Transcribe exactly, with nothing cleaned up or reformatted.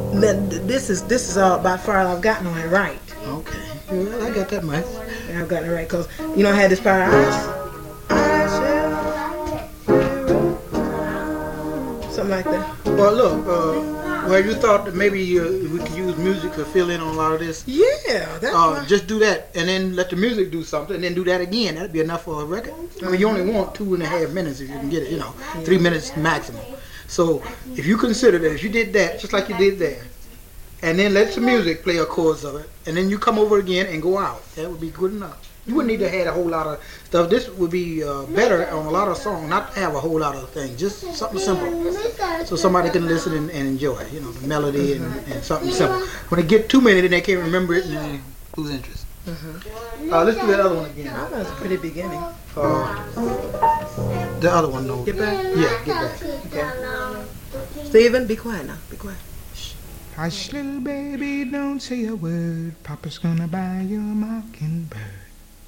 Then this is this is all by far I've gotten on it right. Okay. Well, I got that much. And I've gotten it right because you know I had this part. I, I shall, something like that. Well, look. Uh, well, you thought that maybe uh, we could use music to fill in on a lot of this. Yeah, that's Uh, just do that, and then let the music do something, and then do that again. That'd be enough for a record. I mean, you only want two and a half minutes if you can get it. You know, three minutes maximum. So if you consider that, if you did that, just like you did there, and then let the music play a chorus of it, and then you come over again and go out, that would be good enough. You wouldn't need to have a whole lot of stuff. This would be uh, better on a lot of songs, not to have a whole lot of things, just something simple, so somebody can listen and, and enjoy. You know, the melody and, and something simple. When they get too many, then they can't remember it and they lose interest. Mm-hmm. Uh, let's do that other one again. That was a pretty beginning. Uh, the other one, no. Get back. Yeah, get back. Okay. Stephen, be quiet now. Be quiet. Hush, little baby, don't say a word. Papa's gonna buy you a mockingbird.